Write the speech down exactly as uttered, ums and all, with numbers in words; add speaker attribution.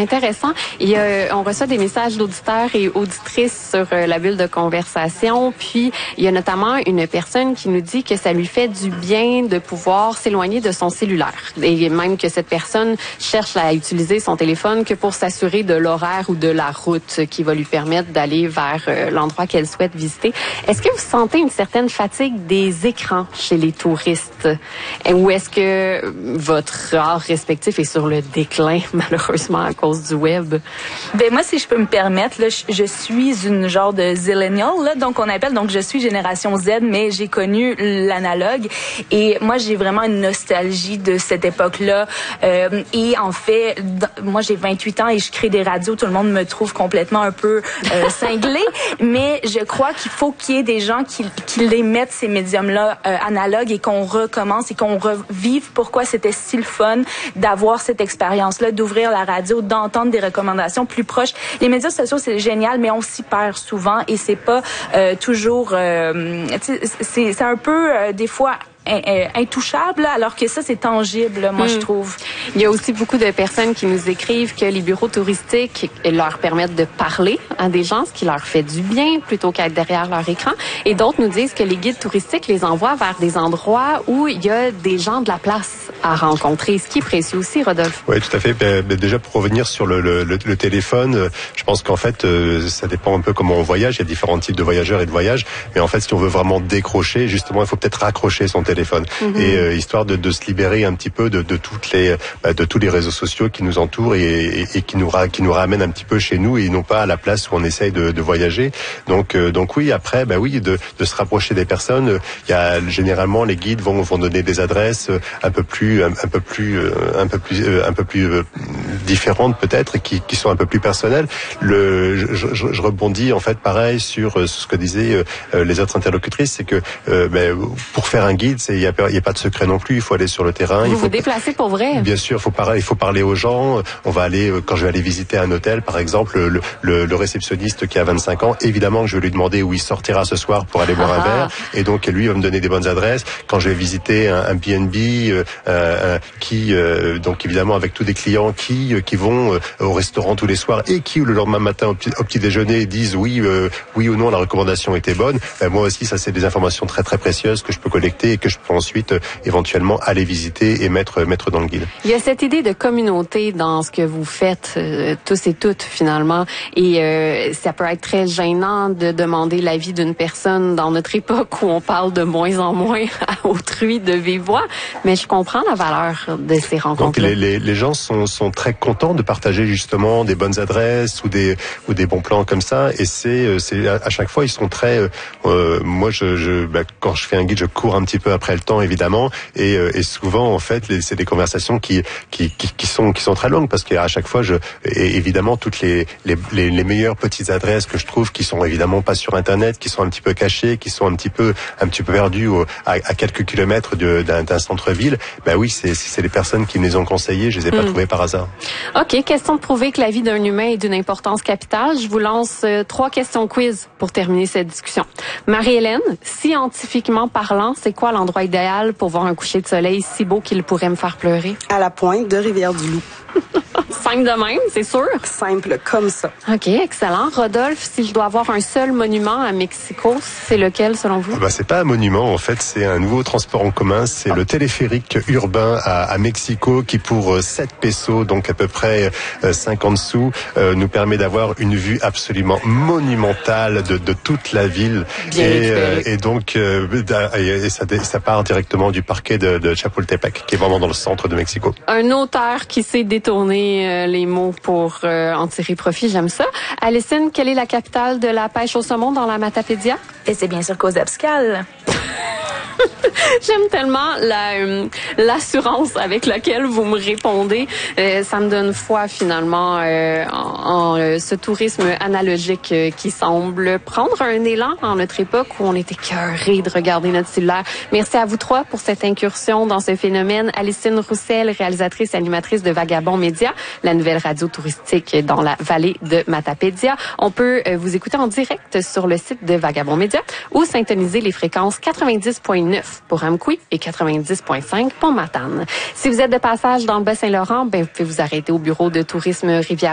Speaker 1: intéressant. Il y a, on reçoit des messages d'auditeurs et auditrices sur euh, la bulle de conversation. Puis, il y a notamment une personne qui nous dit que ça lui fait du bien de pouvoir s'éloigner de son cellulaire. Et même que cette personne cherche à utiliser son téléphone que pour s'assurer de l'horaire ou de la route qui va lui permettre d'aller vers euh, l'endroit qu'elle souhaite visiter. Est-ce que vous sentez une certaine fatigue des écrans chez les touristes? Ou est-ce que votre art respectif est sur le déclin, malheureusement, à cause du web?
Speaker 2: Ben moi, si je peux me permettre, là, je, je suis une genre de zillennial, là, donc on appelle, donc je suis génération Z, mais j'ai connu l'analogue et moi, j'ai vraiment une nostalgie de cette époque-là. Euh, et en fait, moi, j'ai vingt-huit ans et je crée des radios. Tout le monde me trouve complètement un peu euh, cinglée, mais je crois qu'il faut qu'il y ait des gens qui, qui les mettent, ces médiums-là, euh, analogues et qu'on recommence et qu'on revive pourquoi c'était si le fun d'avoir cette expérience-là, d'ouvrir la radio, d'entendre des recommandations plus proches. Les médias sociaux, c'est génial, mais on s'y perd souvent et c'est pas euh, toujours... Euh, c'est, c'est un peu, euh, des fois... intouchable, alors que ça, c'est tangible, moi, mmh. je trouve.
Speaker 1: Il y a aussi beaucoup de personnes qui nous écrivent que les bureaux touristiques leur permettent de parler à des gens, ce qui leur fait du bien, plutôt qu'être derrière leur écran. Et d'autres nous disent que les guides touristiques les envoient vers des endroits où il y a des gens de la place à rencontrer, ce qui est précieux aussi, Rodolphe.
Speaker 3: Oui, tout à fait. Ben, ben, déjà, pour revenir sur le, le, le, le téléphone, je pense qu'en fait, euh, ça dépend un peu comment on voyage. Il y a différents types de voyageurs et de voyages. Mais en fait, si on veut vraiment décrocher, justement, il faut peut-être raccrocher son téléphone. Mmh. Et euh, histoire de, de se libérer un petit peu de, de toutes les bah, de tous les réseaux sociaux qui nous entourent et, et, et qui nous ra, qui nous ramènent un petit peu chez nous et non pas à la place où on essaye de, de voyager. Donc euh, donc oui, après bah oui, de, de se rapprocher des personnes. Il y a généralement les guides vont vont donner des adresses un peu plus un, un peu plus un peu plus un peu plus euh, différentes peut-être, qui qui sont un peu plus personnelles. Le je, je, je rebondis en fait pareil sur ce que disaient euh, les autres interlocutrices, c'est que euh, bah, pour faire un guide, c'est il y a il n'y a pas de secret non plus, il faut aller sur le terrain.
Speaker 1: Vous
Speaker 3: il faut
Speaker 1: vous déplacez pour vrai?
Speaker 3: Bien sûr, il faut parler, il faut parler aux gens. On va aller, quand je vais aller visiter un hôtel, par exemple, le, le, le réceptionniste qui a vingt-cinq ans, évidemment que je vais lui demander où il sortira ce soir pour aller boire ah. un verre. Et donc, lui, il va me donner des bonnes adresses. Quand je vais visiter un, un B and B, euh, euh, qui, euh, donc évidemment, avec tous des clients qui, qui vont euh, au restaurant tous les soirs et qui, le lendemain matin, au petit, au petit déjeuner, disent oui, euh, oui ou non, la recommandation était bonne. Ben, moi aussi, ça, c'est des informations très, très précieuses que je peux collecter et que je peux ensuite euh, éventuellement aller visiter et mettre mettre dans le guide.
Speaker 1: Il y a cette idée de communauté dans ce que vous faites euh, tous et toutes finalement, et euh, ça peut être très gênant de demander l'avis d'une personne dans notre époque où on parle de moins en moins à autrui de vive voix, mais je comprends la valeur de ces rencontres.
Speaker 3: Donc les, les les gens sont sont très contents de partager justement des bonnes adresses ou des ou des bons plans comme ça, et c'est c'est à chaque fois ils sont très euh, moi je je bah, quand je fais un guide, je cours un petit peu après le temps évidemment, et euh, et souvent en fait les, c'est des conversations qui, qui qui qui sont qui sont très longues, parce qu'à chaque fois je et évidemment toutes les, les les les meilleures petites adresses que je trouve, qui sont évidemment pas sur internet, qui sont un petit peu cachées, qui sont un petit peu un petit peu perdues au, à, à quelques kilomètres de, d'un, d'un centre-ville, bah oui, c'est c'est les personnes qui me les ont conseillées, je les ai pas mmh. trouvées par hasard.
Speaker 1: OK, question de prouver que la vie d'un humain est d'une importance capitale. Je vous lance euh, trois questions quiz pour terminer cette discussion. Marie-Hélène, scientifiquement parlant, c'est quoi l'endroit idéal pour voir un coucher de soleil si beau qu'il pourrait me faire pleurer?
Speaker 4: À la pointe de Rivière-du-Loup.
Speaker 1: Simple de même, c'est sûr.
Speaker 4: Simple comme ça.
Speaker 1: OK, excellent. Rodolphe, si je dois avoir un seul monument à Mexico, c'est lequel selon vous?
Speaker 3: Bah, c'est pas un monument, en fait, c'est un nouveau transport en commun. C'est oh. le téléphérique urbain à, à Mexico qui, pour sept pesos, donc à peu près cinquante sous, euh, nous permet d'avoir une vue absolument monumentale de, de toute la ville.
Speaker 1: Bien
Speaker 3: et, euh, et donc, euh, et ça, ça part directement du parquet de, de Chapultepec, qui est vraiment dans le centre de Mexico.
Speaker 1: Un auteur qui sait détourner euh, les mots pour euh, en tirer profit, j'aime ça. Alicine, quelle est la capitale de la pêche au saumon dans la Matapédia?
Speaker 2: Et c'est bien sûr Coatzacoalcos.
Speaker 1: J'aime tellement la euh, l'assurance avec laquelle vous me répondez. Euh, ça me donne foi finalement euh, en, en euh, ce tourisme analogique euh, qui semble prendre un élan en notre époque où on est écœuré de regarder notre cellulaire. Merci à vous trois pour cette incursion dans ce phénomène. Alicine Roussel, réalisatrice et animatrice de Vagabond Média, la nouvelle radio touristique dans la vallée de Matapédia. On peut euh, vous écouter en direct sur le site de Vagabond Média ou syntoniser les fréquences quatre-vingt-dix point neuf pour Amqui et quatre-vingt-dix point cinq pour Matane. Si vous êtes de passage dans le Bas-Saint-Laurent, ben, vous pouvez vous arrêter au bureau de tourisme Rivière